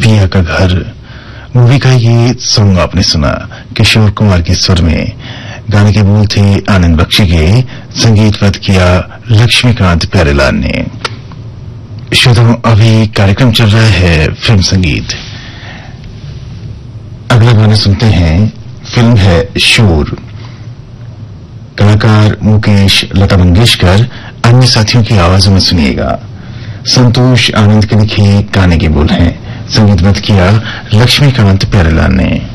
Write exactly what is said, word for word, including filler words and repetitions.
पिया का घर मूवी का ये सॉन्ग आपने सुना किशोर कुमार के स्वर में। गाने के बोल थे आनंद बख्शी के, संगीतवत किया लक्ष्मीकांत प्यारेलाल ने। श्रोताओं, अभी कार्यक्रम चल रहा है फिल्म संगीत। अगला गाना सुनते हैं, फिल्म है शोर। कलाकार मुकेश, लता मंगेशकर, अन्य साथियों की आवाजों में सुनिएगा। संतोष आनंद के लिखे गाने के बोल हैं, संगीतबद्ध किया लक्ष्मीकांत प्यारेलाल ने।